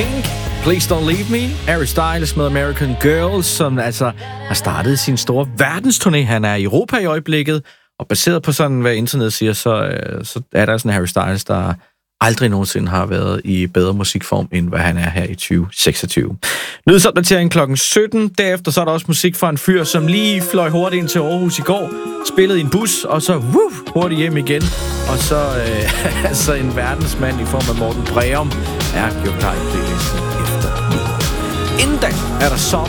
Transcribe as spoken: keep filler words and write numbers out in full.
Pink, Please Don't Leave Me. Harry Styles med American Girl, som altså har startet sin store verdensturné. Han er i Europa i øjeblikket, og baseret på sådan, hvad internet siger, så, øh, så er der sådan Harry Styles, der aldrig nogensinde har været i bedre musikform, end hvad han er her i tyve seksogtyve. Nyhedsopdatering klokken sytten. Derefter så er der også musik fra en fyr, som lige fløj hurtigt ind til Aarhus i går, spillede i en bus, og så woof, hurtigt hjem igen. Og så øh, altså en verdensmand i form af Morten Breum er gjort klar i playlisten efter nyheder. Inden da er der Summer